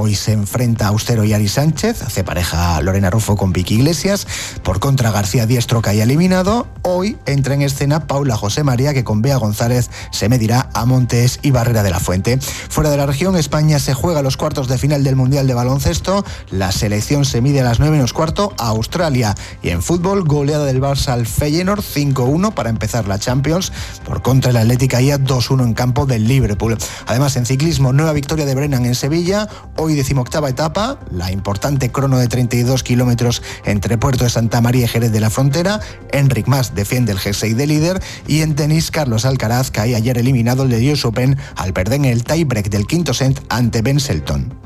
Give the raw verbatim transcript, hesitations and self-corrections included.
Hoy se enfrenta Austero y Ari Sánchez, hace pareja Lorena Rufo con Vicky Iglesias. Por contra, García Diestro cae eliminado. Hoy entra en escena Paula José María, que con Bea González se medirá a Montes y Barrera de la Fuente. Fuera de la región, España se juega los cuartos de final del Mundial de Baloncesto. La selección se mide a las nueve menos cuarto a Australia. Y en fútbol, goleada del Barça al Feyenoord cinco uno para empezar la Champions. Por contra, el Athletic caía dos uno en campo del Liverpool. Además, en ciclismo, nueva victoria de Brennan en Sevilla. Hoy decimoctava etapa, la importante crono de treinta y dos kilómetros entre Puerto de Santa María y Jerez de la Frontera. Enric Mas defiende el jersey de líder. Y en tenis, Carlos Alcaraz cae ayer eliminado el de U S Open al perder en el tiebreak del quinto set ante Ben Shelton.